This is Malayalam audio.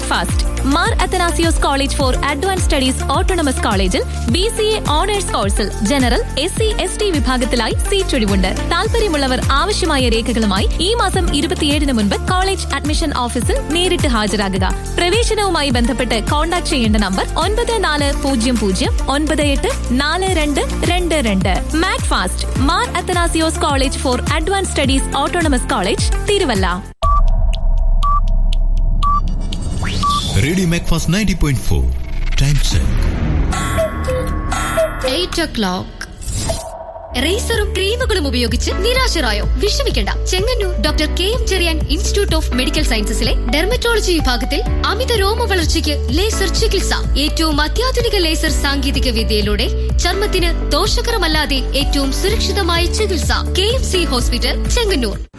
മാറ്റ് fast. Mar Athanasios college four advance studies autonomous കോളേജിൽ BCA ഓണേഴ്സ് കോഴ്സിൽ ജനറൽ, SC, ST വിഭാഗത്തിലായി സീറ്റ് ഒഴിവുണ്ട്. താല്പര്യമുള്ളവർ ആവശ്യമായ രേഖകളുമായി ഈ മാസം 27 മുൻപ് കോളേജ് അഡ്മിഷൻ ഓഫീസിൽ നേരിട്ട് ഹാജരാകുക. പ്രവേശനവുമായി ബന്ധപ്പെട്ട് കോൺടാക്ട് ചെയ്യേണ്ട നമ്പർ 9400984222. മാറ്റ് fast, Mar Athanasios college four advance studies autonomous college, Thiruvalla. Radio Macfast 90.4 time check 8 o'clock. റേസറും ക്രീമുകളും ഉപയോഗിച്ച് നിരാശരായോ? വിഷമിക്കേണ്ട. Chengannur doctor KM Cherian institute of medical സയൻസസിലെ dermatology വിഭാഗത്തിൽ അമിത രോമ വളർച്ചയ്ക്ക് ലേസർ ചികിത്സ. ഏറ്റവും അത്യാധുനിക ലേസർ സാങ്കേതിക വിദ്യയിലൂടെ ചർമ്മത്തിന് ദോഷകരമല്ലാതെ ഏറ്റവും സുരക്ഷിതമായ ചികിത്സ. KMC hospital, Chengannur.